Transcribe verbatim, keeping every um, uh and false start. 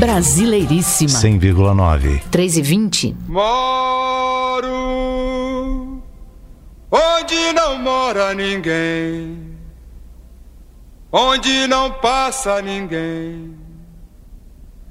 Brasileiríssima. cem vírgula nove. três e vinte. Moro onde não mora ninguém, onde não passa ninguém.